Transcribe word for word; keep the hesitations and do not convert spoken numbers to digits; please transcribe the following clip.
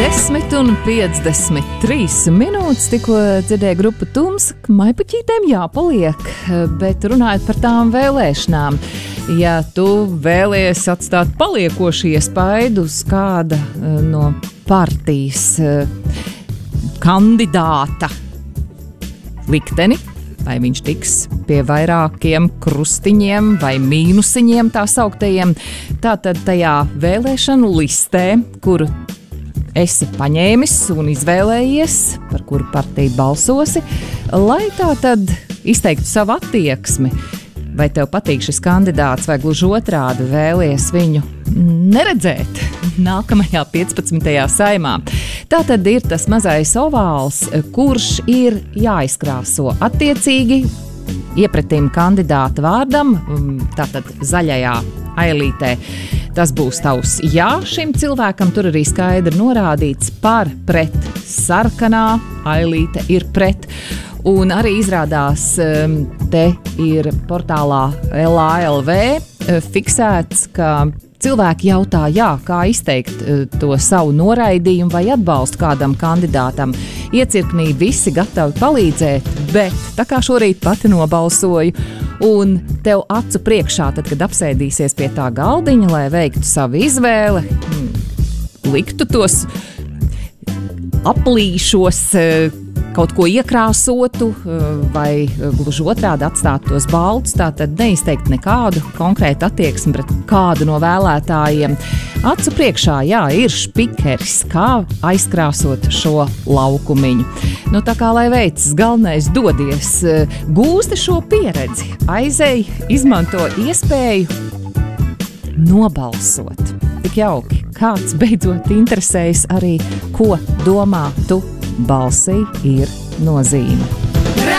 desmit un piecdesmit trīs minūtes tikko dzirdēja grupa Tumsa, ka maipuķītēm jāpaliek, bet runājot par tām vēlēšanām. Ja tu vēlies atstāt paliekošu iespaidu uz kāda no partijas kandidāta likteni, vai viņš tiks pie vairākiem krustiņiem vai mīnusiņiem tā sauktajiem, tātad tajā vēlēšanu listē, kuru esi paņēmis un izvēlējies, par kuru partiju balsosi, lai tā tad izteiktu savu attieksmi. Vai tev patīk šis kandidāts, vai gluži otrādi vēlies viņu neredzēt nākamajā piecpadsmitajā saimā. Tā tad ir tas mazais ovāls, kurš ir jāizkrāso attiecīgi iepretim kandidāta vārdam, tātad zaļajā ailītē. Tas būs tavs jā šim cilvēkam, tur arī skaidri norādīts par pret, sarkanā ailīte ir pret. Un arī izrādās, te ir portālā L A L V fiksēts, ka cilvēki jautā, jā, kā izteikt to savu noraidījumu vai atbalstu kādam kandidātam. Iecirknī visi gatavi palīdzēt, bet tā kā šorīt pati nobalsoju, un tev acu priekšā, tad, kad apsēdīsies pie tā galdiņa, lai veiktu savu izvēli, liktu tos aplīšos, kaut ko iekrāsotu vai gluži otrādi atstātu tos baltus, tātad neizteikt nekādu konkrētu attieksmi pret kādu no vēlētājiem. Acu priekšā, jā, ir špikeris, kā aizkrāsot šo laukumiņu. Nu, tā kā lai veicas, galvenais dodies, gūsti šo pieredzi, aizej, izmanto iespēju nobalsot. Tik jauki, kāds beidzot interesējas arī, ko domā tu balsī ir nozīme.